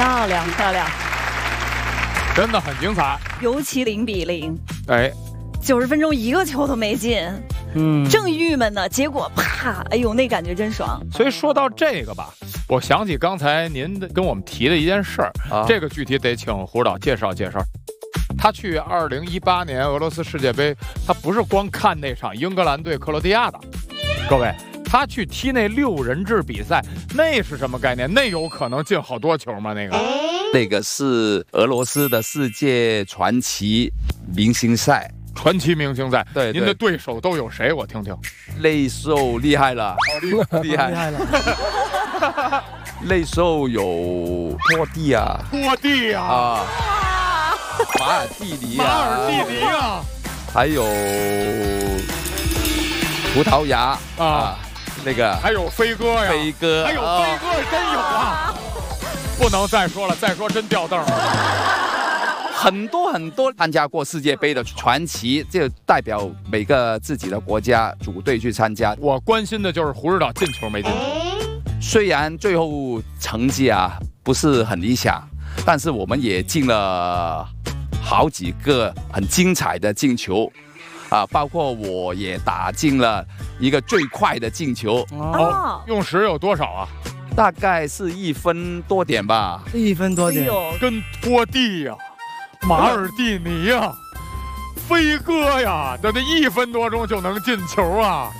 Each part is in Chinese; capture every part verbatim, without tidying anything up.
漂亮漂亮， 真的很精彩， 尤其零比零， 哎， 九十分钟一个球都没进， 嗯， 正郁闷呢，结果啪，哎呦，那感觉真爽。 所以说到这个吧，我想起刚才您的跟我们提的一件事儿，啊、这个具体得请胡指导介绍介绍。他去二零一八年俄罗斯世界杯，他不是光看那场英格兰对克罗地亚的，各位。他去踢那六人制比赛，那是什么概念？那有可能进好多球吗？那个， 那个是俄罗斯的世界传奇明星赛， 传奇明星赛。 对， 您的对手都有谁？我听听。 那时候厉害了，厉害厉害了。 那时候有托蒂啊， 托蒂啊， 啊，马尔蒂尼啊， 马尔蒂尼啊， 还有葡萄牙啊。 啊那个还有飞哥呀， 飞哥， 还有飞哥，哦、真有啊！不能再说了，再说真掉凳了。 很多很多参加过世界杯的传奇，就代表每个自己的国家组队去参加。 我关心的就是胡指导进球没进球。 虽然最后成绩啊不是很理想，但是我们也进了好几个很精彩的进球。啊，包括我也打进了一个最快的进球哦，用时有多少啊？ 大概是一分多点吧， 一分多点， 哎、 跟托蒂呀、啊、马尔蒂尼呀、啊、飞哥呀，那那一分多钟就能进球啊，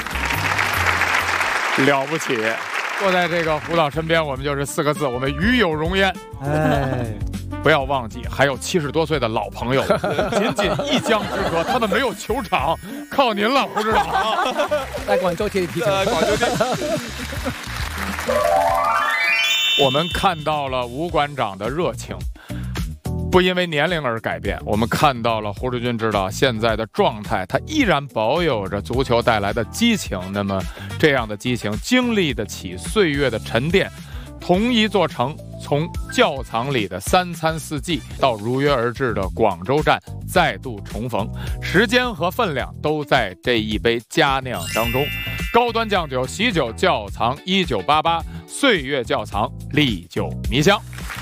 了不起！坐在这个胡导身边，我们就是四个字：我们与有荣焉。 哎。 不要忘记，还有七十多岁的老朋友，仅仅一江之隔，他们没有球场，靠您了，胡指导。 在广州踢踢球， 广州踢。我们看到了吴馆长的热情，不因为年龄而改变。我们看到了胡志军指导现在的状态，他依然保有着足球带来的激情。那么，这样的激情经历得起岁月的沉淀。同一座城，从窖藏里的三餐四季到如约而至的广州站再度重逢，时间和分量都在这一杯佳酿当中。高端酱酒喜酒窖藏一九八八，岁月窖藏历久弥香。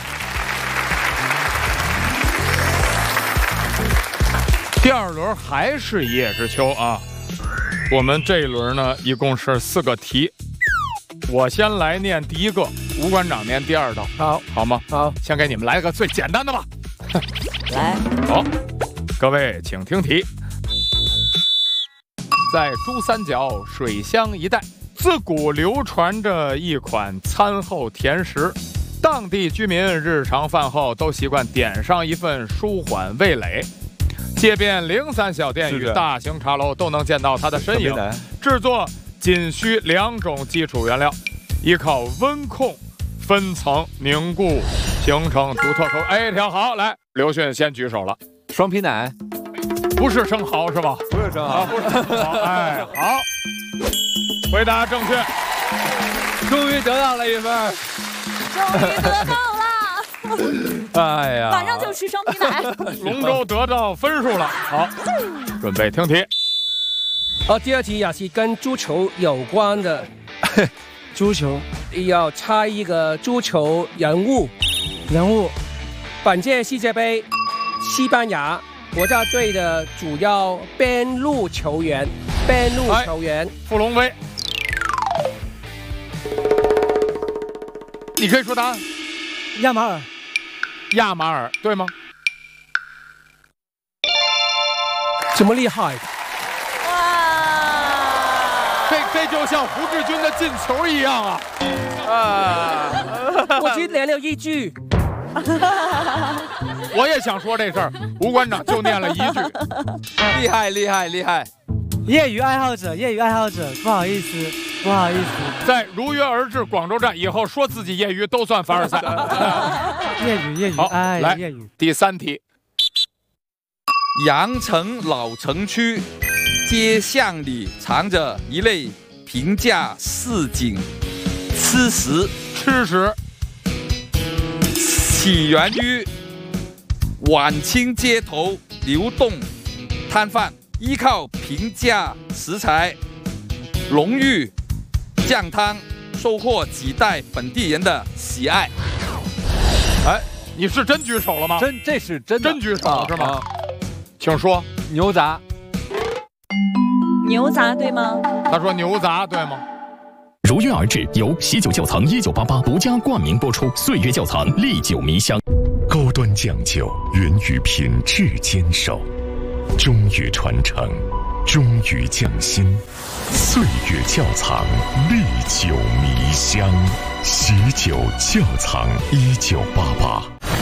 第二轮还是一叶知秋啊，我们这一轮呢一共是四个题。我先来念第一个，吴馆长念第二道， 好， 好吗？ 好， 先给你们来个最简单的吧。 来， 好，各位请听题。在珠三角水乡一带，自古流传着一款餐后甜食，当地居民日常饭后都习惯点上一份，舒缓味蕾。街边零散小店与大型茶楼都能见到它的身影。制作仅需两种基础原料，依靠温控分层凝固，形成独特口。哎，挺好。来，刘迅先举手了。 双皮奶， 不是生蚝是吧？ 不是生蚝， 啊、不是生蚝。哎，好，回答正确， 终于得到了一分， 终于得到了。 哎呀， 马上就吃双皮奶。 龙舟得到分数了。好，准备听题。 好，第二题也是跟足球有关的。 足球要猜一个足球人物。 人物， 本届世界杯，西班牙国家队的主要边路球员，边路球员， 傅龙飞。你可以说答案。 亚马尔。 亚马尔，对吗？ 这么厉害？ 这这就像胡志军的进球一样啊！ 啊，我只念了一句。 我也想说这事儿，吴馆长就念了一句， 厉害厉害厉害！ 业余爱好者，业余爱好者，不好意思，不好意思， 在如约而至广州站以后，说自己业余都算凡尔赛。 业余业余， 好， 哎， 来业余。 第三题， 羊城老城区街巷里藏着一类平价市井吃食， 吃食起源于晚清街头流动摊贩，依靠平价食材、浓郁酱汤，收获几代本地人的喜爱。 哎，你是真举手了吗？ 真，这是真的， 真举手了、啊、是吗、啊？请说。 牛杂。 牛杂对吗？ 他说牛杂对吗？ 如约而至，由喜酒窖藏一九八八独家冠名播出。岁月窖藏，历久弥香。 高端酱酒源于品质坚守，忠于传承，忠于匠心。岁月窖藏，历久弥香。喜酒窖藏一九八八。